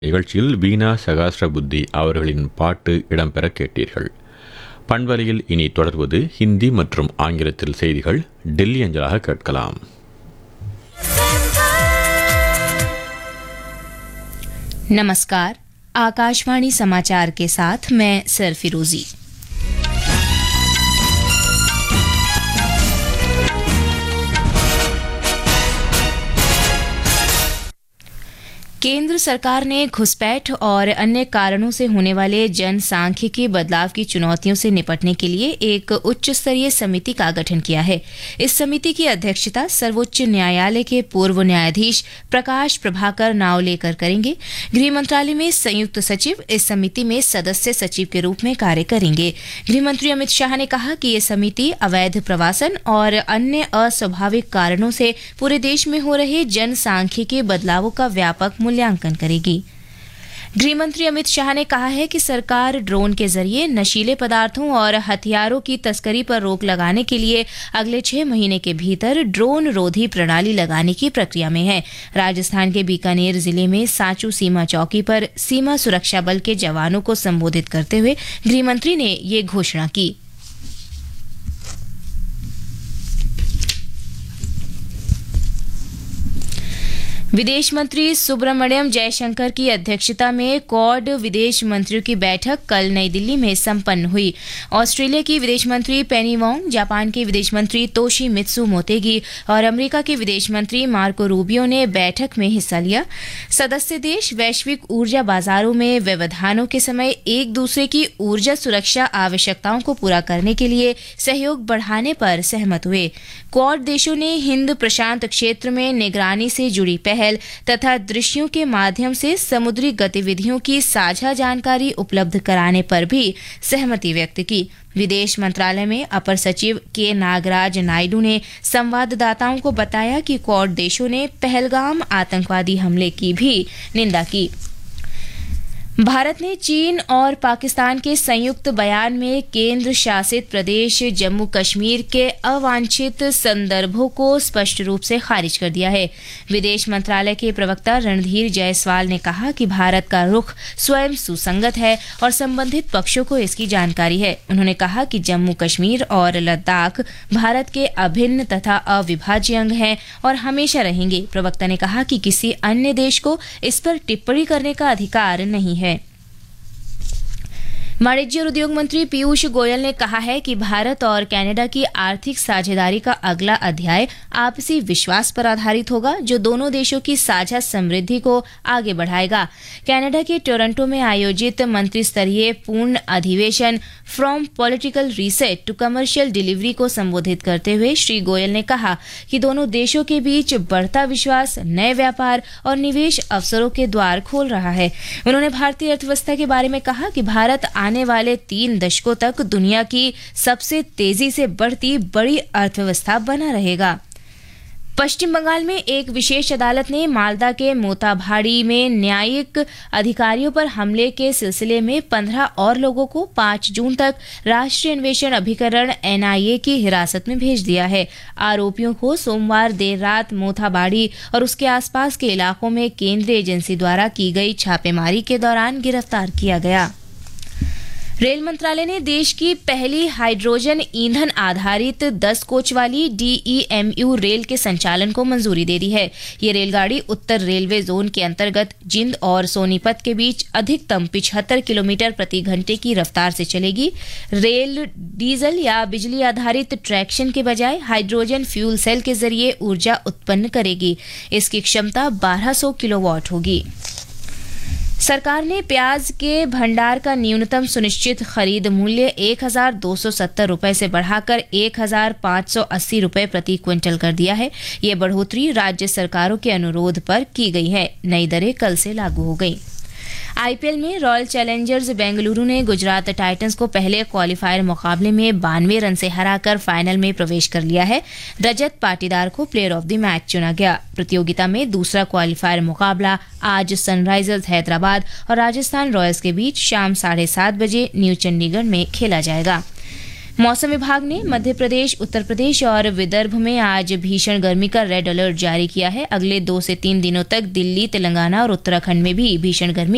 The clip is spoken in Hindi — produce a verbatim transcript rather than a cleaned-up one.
நிகழ்ச்சியில் வீணா சகாஸ்ரபுத்தி அவர்களின் பாட்டு இடம்பெற கேட்டீர்கள். பண்பலையில் இனி தொடர்வது ஹிந்தி மற்றும் ஆங்கிலத்தில் செய்திகள் டெல்லி அஞ்சலாக கேட்கலாம். नमस्कार, आकाशवाणी समाचार के साथ मैं सर फिरोजी। केंद्र सरकार ने घुसपैठ और अन्य कारणों से होने वाले जनसांख्यिकी बदलाव की चुनौतियों से निपटने के लिए एक उच्च स्तरीय समिति का गठन किया है। इस समिति की अध्यक्षता सर्वोच्च न्यायालय के पूर्व न्यायाधीश प्रकाश प्रभाकर नावलेकर करेंगे। गृह मंत्रालय में संयुक्त सचिव इस समिति में सदस्य सचिव के रूप में कार्य करेंगे। गृह मंत्री अमित शाह ने कहा कि ये समिति अवैध प्रवासन और अन्य अस्वाभाविक कारणों से पूरे देश में हो रहे जनसांख्यिकी बदलावों का व्यापक मूल्यांकन करेगी। गृह मंत्री अमित शाह ने कहा है कि सरकार ड्रोन के जरिए नशीले पदार्थों और हथियारों की तस्करी पर रोक लगाने के लिए अगले छह महीने के भीतर ड्रोन रोधी प्रणाली लगाने की प्रक्रिया में है। राजस्थान के बीकानेर जिले में सांचू सीमा चौकी पर सीमा सुरक्षा बल के जवानों को संबोधित करते हुए गृह मंत्री ने ये घोषणा की। विदेश मंत्री सुब्रमण्यम जयशंकर की अध्यक्षता में क्वाड विदेश मंत्रियों की बैठक कल नई दिल्ली में संपन्न हुई। ऑस्ट्रेलिया की विदेश मंत्री पेनी वोंग, जापान के विदेश मंत्री तोशिमित्सु मोतेगी और अमेरिका के विदेश मंत्री मार्को रूबियो ने बैठक में हिस्सा लिया। सदस्य देश वैश्विक ऊर्जा बाजारों में व्यवधानों के समय एक दूसरे की ऊर्जा सुरक्षा आवश्यकताओं को पूरा करने के लिए सहयोग बढ़ाने पर सहमत हुए। क्वाड देशों ने हिंद प्रशांत क्षेत्र में निगरानी से जुड़ी पहल तथा दृश्यों के माध्यम से समुद्री गतिविधियों की साझा जानकारी उपलब्ध कराने पर भी सहमति व्यक्त की। विदेश मंत्रालय में अपर सचिव के नागराज नायडू ने संवाददाताओं को बताया कि क्वाड देशों ने पहलगाम आतंकवादी हमले की भी निंदा की। भारत ने चीन और पाकिस्तान के संयुक्त बयान में केंद्र शासित प्रदेश जम्मू कश्मीर के अवांछित संदर्भों को स्पष्ट रूप से खारिज कर दिया है। विदेश मंत्रालय के प्रवक्ता रणधीर जायसवाल ने कहा कि भारत का रुख स्वयं सुसंगत है और संबंधित पक्षों को इसकी जानकारी है। उन्होंने कहा कि जम्मू कश्मीर और लद्दाख भारत के अभिन्न तथा अविभाज्य अंग हैं और हमेशा रहेंगे। प्रवक्ता ने कहा कि किसी अन्य देश को इस पर टिप्पणी करने का अधिकार नहीं है। वाणिज्य और उद्योग मंत्री पीयूष गोयल ने कहा है कि भारत और कनाडा की आर्थिक साझेदारी का अगला अध्याय आपसी विश्वास पर आधारित होगा, जो दोनों देशों की साझा समृद्धि को आगे बढ़ाएगा। कनाडा के टोरंटो में आयोजित मंत्री स्तरीय पूर्ण अधिवेशन from political reset to commercial delivery को संबोधित करते हुए श्री गोयल ने कहा कि दोनों देशों के बीच बढ़ता विश्वास नए व्यापार और निवेश अवसरों के द्वार खोल रहा है। उन्होंने भारतीय अर्थव्यवस्था के बारे में कहा कि भारत आने वाले तीन दशकों तक दुनिया की सबसे तेजी से बढ़ती बड़ी अर्थव्यवस्था बना रहेगा। पश्चिम बंगाल में एक विशेष अदालत ने मालदा के मोताभाड़ी में न्यायिक अधिकारियों पर हमले के सिलसिले में पंद्रह और लोगों को पाँच जून तक राष्ट्रीय अन्वेषण अभिकरण एन आई ए की हिरासत में भेज दिया है। आरोपियों को सोमवार देर रात मोताभाड़ी और उसके आसपास के इलाकों में केंद्रीय एजेंसी द्वारा की गई छापेमारी के दौरान गिरफ्तार किया गया। रेल मंत्रालय ने देश की पहली हाइड्रोजन ईंधन आधारित दस कोच वाली D E M you rail के संचालन को मंजूरी दे दी है। ये रेलगाड़ी उत्तर रेलवे जोन के अंतर्गत जिंद और सोनीपत के बीच अधिकतम पिछहत्तर किलोमीटर प्रति घंटे की रफ्तार से चलेगी। रेल डीजल या बिजली आधारित ट्रैक्शन के बजाय हाइड्रोजन फ्यूल सेल के जरिए ऊर्जा उत्पन्न करेगी। इसकी क्षमता बारह सौ किलोवाट होगी। सरकार ने प्याज के भंडार का न्यूनतम सुनिश्चित खरीद मूल्य एक हजार दो सौ सत्तर रुपए से बढ़ाकर एक हजार पाँच सौ अस्सी रुपए प्रति क्विंटल कर दिया है। ये बढ़ोतरी राज्य सरकारों के अनुरोध पर की गई है। नई दरें कल से लागू हो गई। आई पी एल में रॉयल चैलेंजर्स बेंगलुरु ने गुजरात टाइटंस को पहले क्वालिफायर मुकाबले में बानवे रन से हराकर फाइनल में प्रवेश कर लिया है। रजत पाटीदार को प्लेयर ऑफ द मैच चुना गया। प्रतियोगिता में दूसरा क्वालिफायर मुकाबला आज सनराइजर्स हैदराबाद और राजस्थान रॉयल्स के बीच शाम साढ़े सात बजे न्यू चंडीगढ़ में खेला जाएगा। मौसम विभाग ने मध्य प्रदेश, उत्तर प्रदेश और विदर्भ में आज भीषण गर्मी का रेड अलर्ट जारी किया है। अगले दो से तीन दिनों तक दिल्ली, तेलंगाना और उत्तराखंड में भी भीषण गर्मी